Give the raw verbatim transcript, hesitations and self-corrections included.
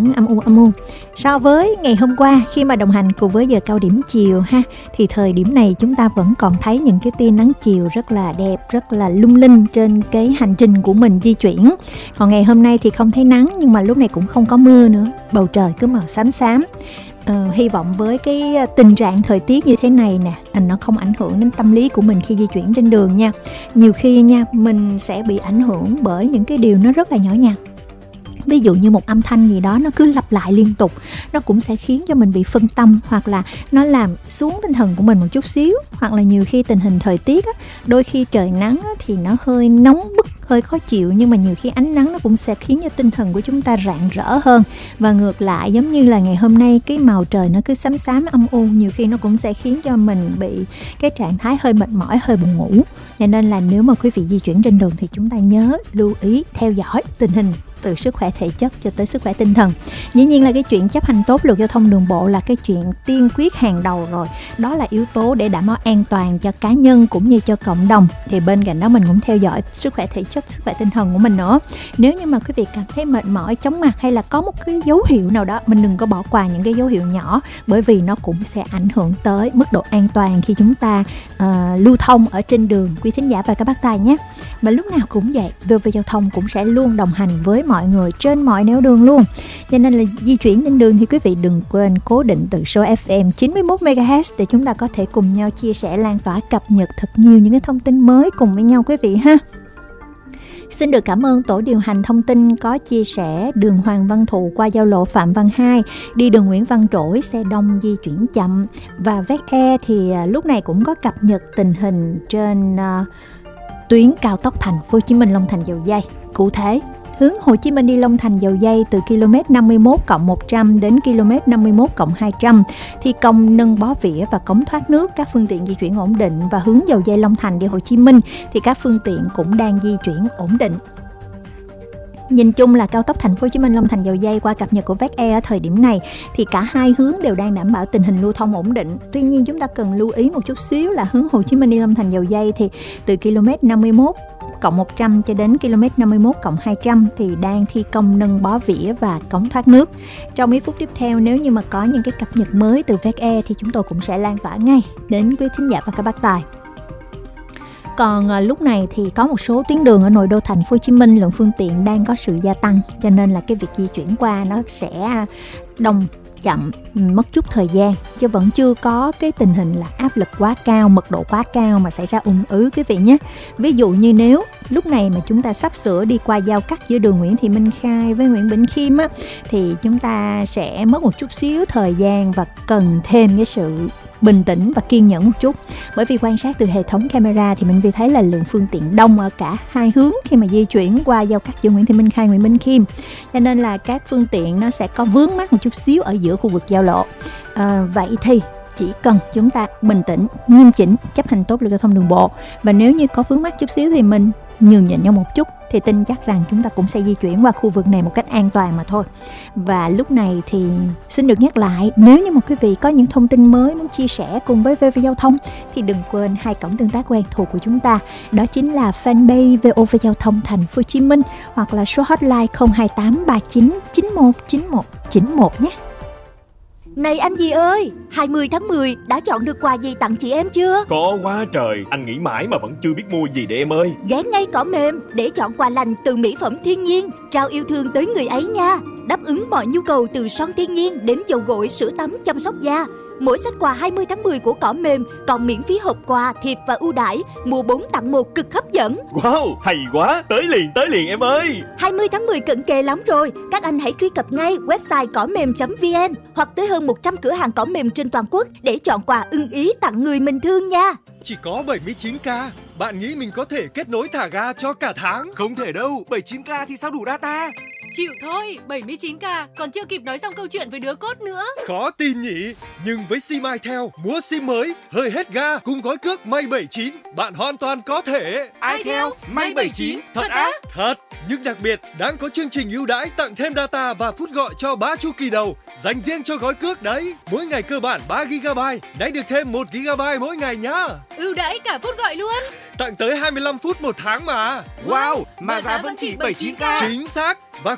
vẫn âm u âm u. So với ngày hôm qua khi mà đồng hành cùng với giờ cao điểm chiều ha, thì thời điểm này chúng ta vẫn còn thấy những cái tia nắng chiều rất là đẹp, rất là lung linh trên cái hành trình của mình di chuyển. Còn ngày hôm nay thì không thấy nắng, nhưng mà lúc này cũng không có mưa nữa, bầu trời cứ màu xám xám. Ờ, hy vọng với cái tình trạng thời tiết như thế này nè, nó không ảnh hưởng đến tâm lý của mình khi di chuyển trên đường nha. Nhiều khi nha, mình sẽ bị ảnh hưởng bởi những cái điều nó rất là nhỏ nhặt. Ví dụ như một âm thanh gì đó nó cứ lặp lại liên tục, nó cũng sẽ khiến cho mình bị phân tâm, hoặc là nó làm xuống tinh thần của mình một chút xíu. Hoặc là nhiều khi tình hình thời tiết á, đôi khi trời nắng á, thì nó hơi nóng bức, hơi khó chịu, nhưng mà nhiều khi ánh nắng nó cũng sẽ khiến cho tinh thần của chúng ta rạng rỡ hơn. Và ngược lại, giống như là ngày hôm nay cái màu trời nó cứ xám xám âm u, nhiều khi nó cũng sẽ khiến cho mình bị cái trạng thái hơi mệt mỏi, hơi buồn ngủ. Cho nên là nếu mà quý vị di chuyển trên đường thì chúng ta nhớ lưu ý theo dõi tình hình từ sức khỏe thể chất cho tới sức khỏe tinh thần. Dĩ nhiên là cái chuyện chấp hành tốt luật giao thông đường bộ là cái chuyện tiên quyết hàng đầu rồi. Đó là yếu tố để đảm bảo an toàn cho cá nhân cũng như cho cộng đồng. Thì bên cạnh đó mình cũng theo dõi sức khỏe thể chất, sức khỏe tinh thần của mình nữa. Nếu như mà quý vị cảm thấy mệt mỏi, chóng mặt hay là có một cái dấu hiệu nào đó, mình đừng có bỏ qua những cái dấu hiệu nhỏ, bởi vì nó cũng sẽ ảnh hưởng tới mức độ an toàn khi chúng ta uh, lưu thông ở trên đường, quý thính giả và các bác tài nhé. Mà lúc nào cũng vậy, vê vê Giao thông cũng sẽ luôn đồng hành với mọi người trên mọi nẻo đường luôn. Cho nên là di chuyển trên đường thì quý vị đừng quên cố định tần số ép em chín mươi mốt mê ga héc để chúng ta có thể cùng nhau chia sẻ, lan tỏa, cập nhật thật nhiều những cái thông tin mới cùng với nhau quý vị ha. Xin được cảm ơn tổ điều hành thông tin có chia sẻ đường Hoàng Văn Thụ qua giao lộ Phạm Văn hai, đi đường Nguyễn Văn Trỗi xe đông di chuyển chậm. Và vét e thì lúc này cũng có cập nhật tình hình trên uh, tuyến cao tốc Thành phố Hồ Chí Minh Long Thành Dầu Giây. Cụ thể, hướng Hồ Chí Minh đi Long Thành Dầu Giây từ ki lô mét năm mươi mốt cộng một trăm đến ki lô mét năm mươi mốt cộng hai trăm, thi công nâng bó vỉa và cống thoát nước, các phương tiện di chuyển ổn định. Và hướng Dầu Giây Long Thành đi Hồ Chí Minh thì các phương tiện cũng đang di chuyển ổn định. Nhìn chung là cao tốc Thành phố Hồ Chí Minh Long Thành Dầu Giây qua cập nhật của vét e ở thời điểm này thì cả hai hướng đều đang đảm bảo tình hình lưu thông ổn định. Tuy nhiên chúng ta cần lưu ý một chút xíu là hướng Hồ Chí Minh đi Long Thành Dầu Giây thì từ ki lô mét năm mươi mốt cộng một trăm cho đến ki lô mét năm mươi mốt cộng hai trăm thì đang thi công nâng bó vỉa và cống thoát nước. Trong ít phút tiếp theo, nếu như mà có những cái cập nhật mới từ vét e thì chúng tôi cũng sẽ lan tỏa ngay đến quý thính giả và các bác tài. Còn à, lúc này thì có một số tuyến đường ở nội đô Thành phố Hồ Chí Minh lượng phương tiện đang có sự gia tăng, cho nên là cái việc di chuyển qua nó sẽ đông, chậm, mất chút thời gian, chứ vẫn chưa có cái tình hình là áp lực quá cao, mật độ quá cao mà xảy ra ùn ứ quý vị nhé. Ví dụ như nếu lúc này mà chúng ta sắp sửa đi qua giao cắt giữa đường Nguyễn Thị Minh Khai với Nguyễn Bỉnh Khiêm á, thì chúng ta sẽ mất một chút xíu thời gian và cần thêm cái sự bình tĩnh và kiên nhẫn một chút. Bởi vì quan sát từ hệ thống camera thì mình vi thấy là lượng phương tiện đông ở cả hai hướng khi mà di chuyển qua giao cắt giữa Nguyễn Thị Minh Khai, Nguyễn Bỉnh Khiêm. Cho nên là các phương tiện nó sẽ có vướng mắc một chút xíu ở giữa khu vực giao lộ. À, vậy thì chỉ cần chúng ta bình tĩnh, nghiêm chỉnh, chấp hành tốt luật giao thông đường bộ. Và nếu như có vướng mắc chút xíu thì mình nhường nhịn nhau một chút, thì tin chắc rằng chúng ta cũng sẽ di chuyển qua khu vực này một cách an toàn mà thôi. Và lúc này thì xin được nhắc lại, nếu như mà quý vị có những thông tin mới muốn chia sẻ cùng với vê vê Giao thông thì đừng quên hai cổng tương tác quen thuộc của chúng ta, đó chính là fanpage vê o vê Giao thông Thành phố Hồ Chí Minh hoặc là số hotline không hai tám ba chín chín một chín một chín một nhé. Này anh gì ơi, hai mươi tháng mười đã chọn được quà gì tặng chị em chưa? Có quá trời, anh nghĩ mãi mà vẫn chưa biết mua gì để em ơi. Ghé ngay Cỏ Mềm để chọn quà lành từ mỹ phẩm thiên nhiên, trao yêu thương tới người ấy nha. Đáp ứng mọi nhu cầu từ son thiên nhiên đến dầu gội, sữa tắm, chăm sóc da. Mỗi set quà hai mươi tháng mười của Cỏ Mềm còn miễn phí hộp quà, thiệp và ưu đãi, mua bốn tặng một cực hấp dẫn. Wow, hay quá, tới liền tới liền em ơi. hai mươi tháng mười cận kề lắm rồi, các anh hãy truy cập ngay website cỏ mềm chấm vn hoặc tới hơn một trăm cửa hàng cỏ mềm trên toàn quốc để chọn quà ưng ý tặng người mình thương nha. Chỉ có bảy mươi chín k, bạn nghĩ mình có thể kết nối thả ga cho cả tháng? Không thể đâu, bảy mươi chín k thì sao đủ data? Chịu thôi, bảy mươi chín k còn chưa kịp nói xong câu chuyện với đứa cốt nữa. Khó tin nhỉ, nhưng với sim iTel, mua sim mới, hơi hết ga cùng gói cước May bảy chín, bạn hoàn toàn có thể. iTel, May bảy chín, thật á? Thật, nhưng đặc biệt đáng có chương trình ưu đãi tặng thêm data và phút gọi cho ba chu kỳ đầu, dành riêng cho gói cước đấy. Mỗi ngày cơ bản ba gi ga bai, nay được thêm một gi ga bai mỗi ngày nhá. Ưu đãi cả phút gọi luôn. Tặng tới hai mươi lăm phút một tháng mà. Wow, mà giá vẫn chỉ bảy mươi chín k. Chính xác. Và